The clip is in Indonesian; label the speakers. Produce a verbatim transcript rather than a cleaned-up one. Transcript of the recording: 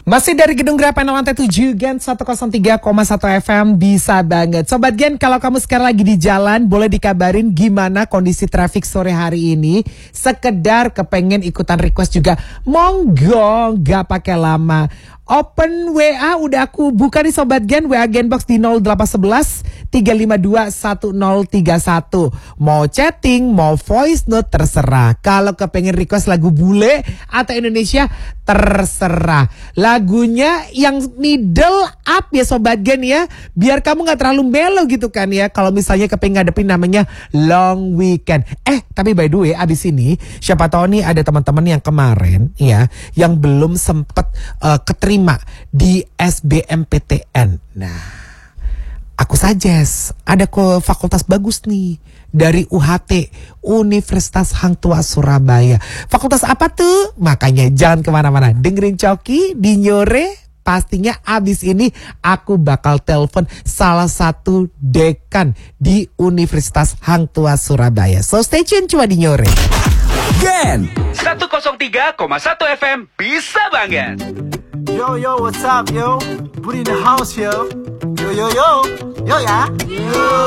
Speaker 1: Masih dari Gedung Grapen lantai tujuh Gen seratus tiga koma satu F M, bisa banget. Sobat Gen, kalau kamu sekarang lagi di jalan, boleh dikabarin gimana kondisi traffic sore hari ini. Sekedar kepengen ikutan request juga, monggo, gak pakai lama. Open W A udah aku buka nih Sobat Gen, W A Genbox di nol delapan satu satu tiga lima dua satu nol tiga satu. Mau chatting, mau voice note, terserah. Kalau kepengen request lagu bule atau Indonesia, terserah. Lagunya yang middle up ya Sobat Gen ya, biar kamu gak terlalu mellow gitu kan ya. Kalau misalnya kepengen ngadepin namanya long weekend. Eh tapi by the way, abis ini siapa tahu nih ada teman-teman yang kemarin ya, yang belum sempet uh, keterima di S B M P T N. Nah, aku suggest ada kok fakultas bagus nih dari U H T, Universitas Hang Tua Surabaya. Fakultas apa tuh? Makanya jangan kemana-mana, dengerin Coki di Nyore. Pastinya abis ini aku bakal telepon salah satu dekan di Universitas Hang Tua Surabaya. So stay tune, cuma di Nyore.
Speaker 2: Gen seratus tiga koma satu F M, bisa banget.
Speaker 3: Yo yo, what's up yo? Put in the house yo. Yo yo yo, yo ya. Yo.